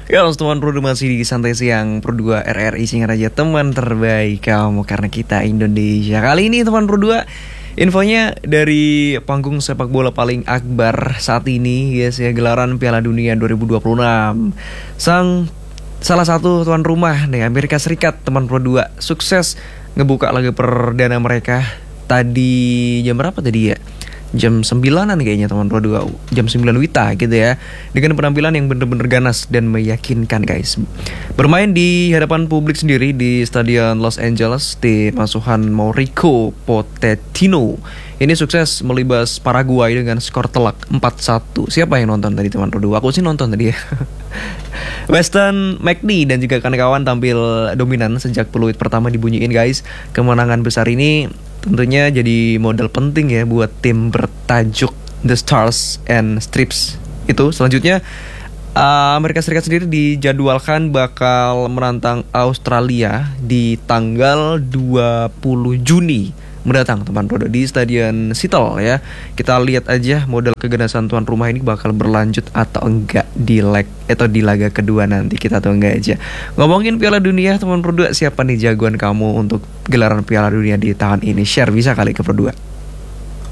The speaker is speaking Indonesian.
Ya, teman Pro 2 masih di Santai Siang Pro 2 RRI Singaraja, teman terbaik kamu karena kita Indonesia. Kali ini teman Pro 2, infonya dari panggung sepak bola paling akbar saat ini, guys ya, gelaran Piala Dunia 2026. Salah satu tuan rumah nih, Amerika Serikat, teman Pro 2 sukses ngebuka laga perdana mereka tadi jam berapa tadi ya? Jam 9-an kayaknya teman Pro 2, jam 9 Wita gitu ya, dengan penampilan yang bener-bener ganas dan meyakinkan guys. Bermain di hadapan publik sendiri di Stadion Los Angeles, tim asuhan Mauricio Pochettino ini sukses melibas Paraguay dengan skor telak 4-1. Siapa yang nonton tadi teman Pro 2? Aku sih nonton tadi ya. Weston McKennie dan juga kawan-kawan tampil dominan sejak peluit pertama dibunyiin guys. Kemenangan besar ini tentunya jadi modal penting ya buat tim bertajuk The Stars and Stripes itu. Selanjutnya Amerika Serikat sendiri dijadwalkan bakal menantang Australia di tanggal 20 Juni mendatang teman Pro di Stadion Seattle ya. Kita lihat aja modal keganasan tuan rumah ini bakal berlanjut atau enggak di leg atau di laga kedua nanti, kita tahu enggak aja. Ngomongin Piala Dunia teman Pro 2, siapa nih jagoan kamu untuk gelaran Piala Dunia di tahun ini? Share bisa kali ke Pro 2.